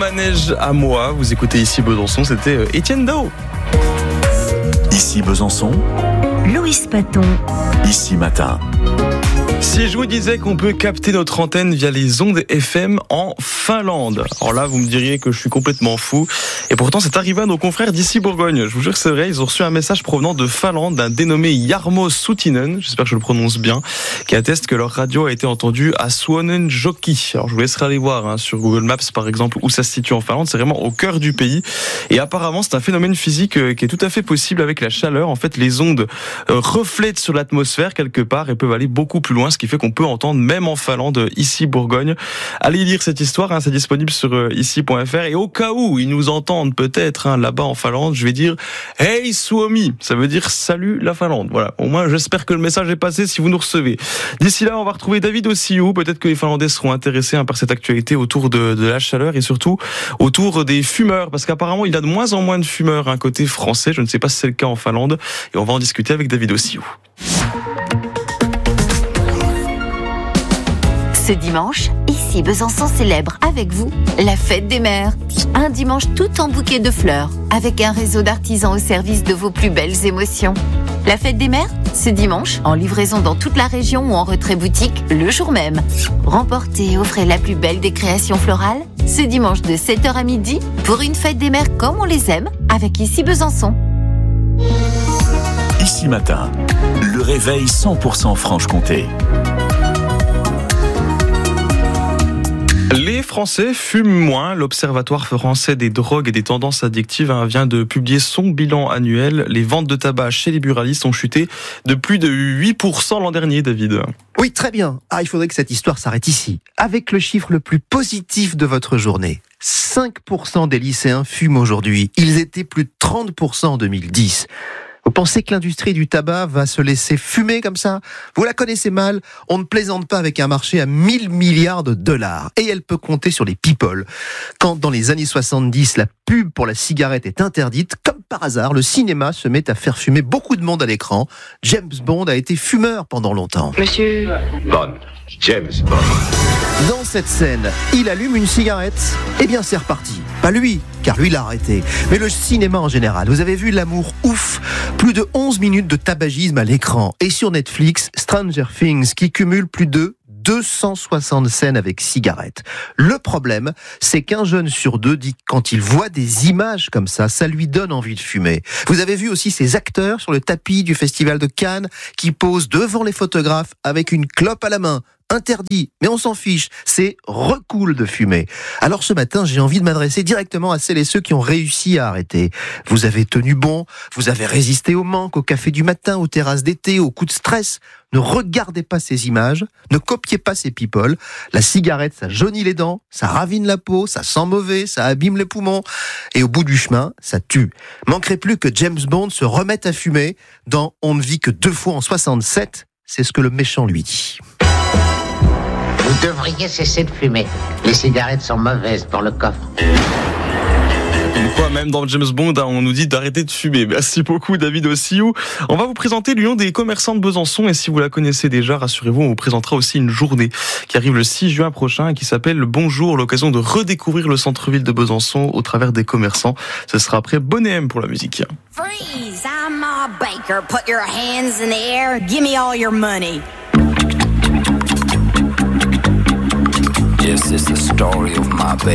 manège à moi. Vous écoutez ici Besançon, c'était Étienne Dao. Ici Besançon, Loïs Paton. Ici Matin. Si je vous disais qu'on peut capter notre antenne via les ondes FM en Finlande. Alors là, vous me diriez que je suis complètement fou. Et pourtant, c'est arrivé à nos confrères d'ici Bourgogne. Je vous jure que c'est vrai, ils ont reçu un message provenant de Finlande d'un dénommé Jarmo Soutinen, j'espère que je le prononce bien, qui atteste que leur radio a été entendue à Suonenjoki. Alors je vous laisserai aller voir sur Google Maps par exemple où ça se situe en Finlande. C'est vraiment au cœur du pays. Et apparemment, c'est un phénomène physique qui est tout à fait possible avec la chaleur. En fait, les ondes reflètent sur l'atmosphère quelque part et peuvent aller beaucoup plus loin, ce qui fait qu'on peut entendre même en Finlande, ici Bourgogne. Allez lire cette histoire, c'est disponible sur ici.fr. Et au cas où ils nous entendent peut-être là-bas en Finlande, je vais dire Hey Suomi, ça veut dire salut la Finlande. Voilà, au moins j'espère que le message est passé si vous nous recevez. D'ici là, on va retrouver David Ossiou. Peut-être que les Finlandais seront intéressés par cette actualité autour de la chaleur et surtout autour des fumeurs, parce qu'apparemment il y a de moins en moins de fumeurs côté français. Je ne sais pas si c'est le cas en Finlande et on va en discuter avec David Ossiou. Ce dimanche, ici Besançon célèbre avec vous la fête des mères. Un dimanche tout en bouquet de fleurs, avec un réseau d'artisans au service de vos plus belles émotions. La fête des mères, ce dimanche, en livraison dans toute la région ou en retrait boutique, le jour même. Remportez et offrez la plus belle des créations florales, ce dimanche de 7h à midi, pour une fête des mères comme on les aime, avec ici Besançon. Ici Matin, le réveil 100% Franche-Comté. Les Français fument moins. L'Observatoire français des drogues et des tendances addictives vient de publier son bilan annuel. Les ventes de tabac chez les buralistes ont chuté de plus de 8% l'an dernier, David. Oui, très bien. Il faudrait que cette histoire s'arrête ici. Avec le chiffre le plus positif de votre journée. 5% des lycéens fument aujourd'hui. Ils étaient plus de 30% en 2010. Vous pensez que l'industrie du tabac va se laisser fumer comme ça ? Vous la connaissez mal, on ne plaisante pas avec un marché à 1000 milliards de dollars. Et elle peut compter sur les people. Quand dans les années 70, la pub pour la cigarette est interdite, comme par hasard, le cinéma se met à faire fumer beaucoup de monde à l'écran. James Bond a été fumeur pendant longtemps. Monsieur Bond, James Bond. Dans cette scène, il allume une cigarette. Eh bien, c'est reparti. Pas lui, car lui l'a arrêté. Mais le cinéma en général. Vous avez vu L'amour ouf. Plus de 11 minutes de tabagisme à l'écran. Et sur Netflix, Stranger Things, qui cumule plus de 260 scènes avec cigarettes. Le problème, c'est qu'un jeune sur deux dit que quand il voit des images comme ça lui donne envie de fumer. Vous avez vu aussi ces acteurs sur le tapis du Festival de Cannes qui posent devant les photographes avec une clope à la main. Interdit, mais on s'en fiche, c'est recool de fumer. Alors ce matin, j'ai envie de m'adresser directement à celles et ceux qui ont réussi à arrêter. Vous avez tenu bon, vous avez résisté au manque, au café du matin, aux terrasses d'été, aux coups de stress. Ne regardez pas ces images, ne copiez pas ces people. La cigarette, ça jaunit les dents, ça ravine la peau, ça sent mauvais, ça abîme les poumons. Et au bout du chemin, ça tue. Manquerait plus que James Bond se remette à fumer dans On ne vit que 2 fois en 67. C'est ce que le méchant lui dit. Vous devriez cesser de fumer. Les cigarettes sont mauvaises pour le coffre. Comme quoi, même dans James Bond, on nous dit d'arrêter de fumer. Merci beaucoup, David Ossiou. On va vous présenter l'Union des commerçants de Besançon. Et si vous la connaissez déjà, rassurez-vous, on vous présentera aussi une journée qui arrive le 6 juin prochain et qui s'appelle Bonjour, l'occasion de redécouvrir le centre-ville de Besançon au travers des commerçants. Ce sera après Bonnet M pour la musique. Freeze, I'm Ma Baker. Put your hands in the air. Give me all your money. Yes, it's the story of my baby.